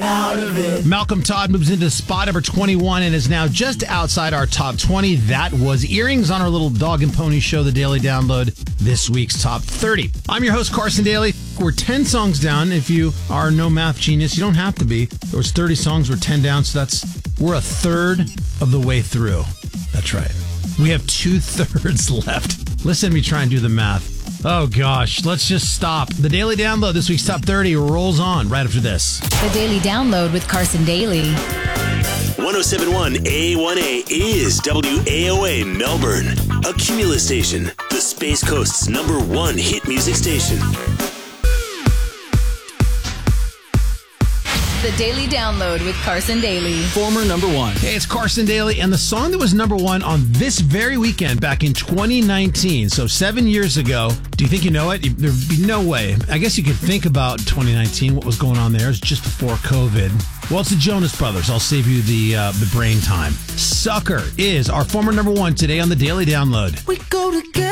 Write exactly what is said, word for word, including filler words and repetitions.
out of it. Malcolm Todd moves into spot number twenty-one and is now just outside our top twenty. That was Earrings on our little dog and pony show, The Daily Download, this week's top thirty. I'm your host, Carson Daly. We're ten songs down. If you are no math genius, you don't have to be. There was thirty songs, we're ten down, so that's we're a third of the way through. That's right. We have two thirds left. Listen to me try and do the math. Oh, gosh. Let's just stop. The Daily Download, this week's top thirty, rolls on right after this. The Daily Download with Carson Daly. ten seventy-one A one A is W A O A Melbourne, a Cumulus station, the Space Coast's number one hit music station. The Daily Download with Carson Daly. Former number one. Hey, it's Carson Daly, and the song that was number one on this very weekend back in twenty nineteen, so seven years ago. Do you think you know it? There'd be no way. I guess you could think about twenty nineteen, what was going on there. It was just before COVID. Well, it's the Jonas Brothers. I'll save you the uh, the brain time. Sucker is our former number one today on the Daily Download. We go together.